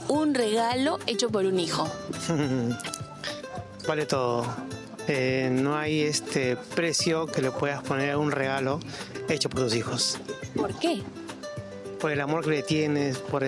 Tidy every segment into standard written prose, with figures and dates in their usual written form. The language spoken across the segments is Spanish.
un regalo hecho por un hijo? Vale todo. No hay precio que le puedas poner a un regalo hecho por tus hijos. ¿Por qué? Por el amor que le tienes, por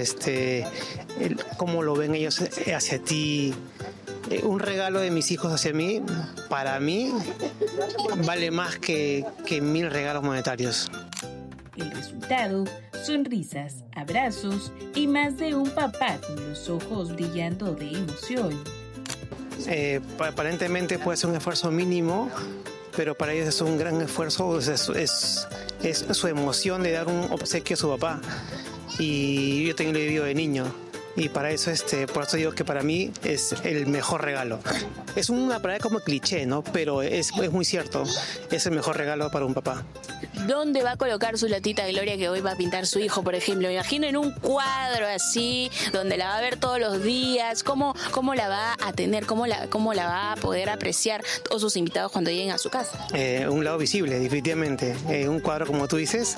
cómo lo ven ellos hacia ti. Un regalo de mis hijos hacia mí, para mí, vale más que 1000 regalos monetarios. El resultado, sonrisas, abrazos y más de un papá con los ojos brillando de emoción. Aparentemente puede ser un esfuerzo mínimo, pero para ellos es un gran esfuerzo, es su emoción de dar un obsequio a su papá. Y yo también lo he vivido de niño. Y para eso, por eso digo que para mí es el mejor regalo. Es una palabra como cliché, ¿no? Pero es muy cierto. Es el mejor regalo para un papá. ¿Dónde va a colocar su latita Gloria que hoy va a pintar su hijo, por ejemplo? Me imagino en un cuadro así, donde la va a ver todos los días. ¿Cómo la va a tener? ¿Cómo la va a poder apreciar todos sus invitados cuando lleguen a su casa? Un lado visible, definitivamente. Un cuadro, como tú dices,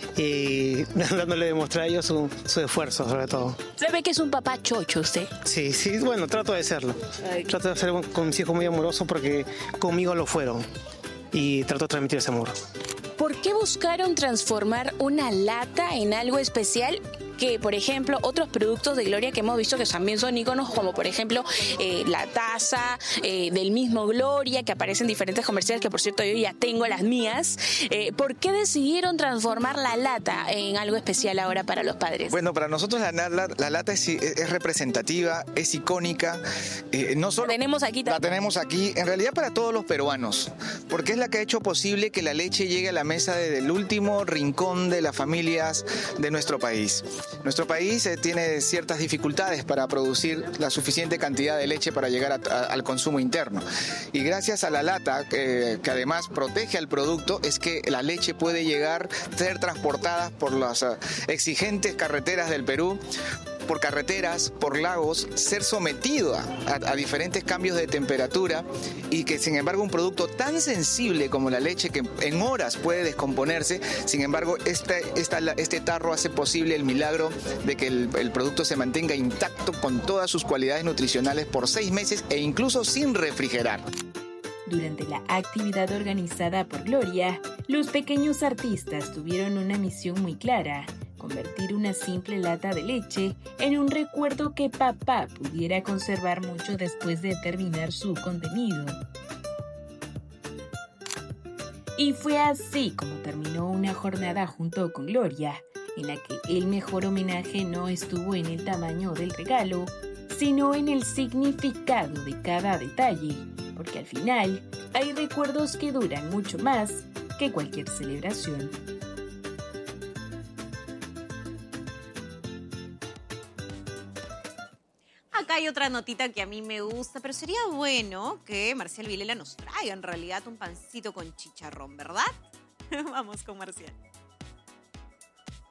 y dándole a demostrar a ellos su esfuerzo, sobre todo. ¿Sabe que es un papá chocho usted? Sí, bueno, trato de serlo. Trato de ser con mis hijos muy amoroso porque conmigo lo fueron. Y trato de transmitir ese amor. ¿Por qué buscaron transformar una lata en algo especial? Que, por ejemplo, otros productos de Gloria que hemos visto que también son íconos, como por ejemplo la taza del mismo Gloria, que aparece en diferentes comerciales, que por cierto yo ya tengo las mías. ¿Por qué decidieron transformar la lata en algo especial ahora para los padres? Bueno, para nosotros la lata es representativa, es icónica. No solo la tenemos aquí también. La tenemos aquí, en realidad para todos los peruanos, porque es la que ha hecho posible que la leche llegue a la mesa desde el último rincón de las familias de nuestro país. Nuestro país tiene ciertas dificultades para producir la suficiente cantidad de leche para llegar al consumo interno. Y gracias a la lata, que además protege al producto, es que la leche puede llegar, ser transportada por las exigentes carreteras del Perú, por carreteras, por lagos, ser sometido a diferentes cambios de temperatura, y que sin embargo un producto tan sensible como la leche, que en horas puede descomponerse, sin embargo este tarro hace posible el milagro de que el producto se mantenga intacto con todas sus cualidades nutricionales por 6 meses e incluso sin refrigerar. Durante la actividad organizada por Gloria, los pequeños artistas tuvieron una misión muy clara: convertir una simple lata de leche en un recuerdo que papá pudiera conservar mucho después de terminar su contenido. Y fue así como terminó una jornada junto con Gloria, en la que el mejor homenaje no estuvo en el tamaño del regalo, sino en el significado de cada detalle, porque al final hay recuerdos que duran mucho más que cualquier celebración. Acá hay otra notita que a mí me gusta, pero sería bueno que Marcial Vilela nos traiga en realidad un pancito con chicharrón, ¿verdad? Vamos con Marcial.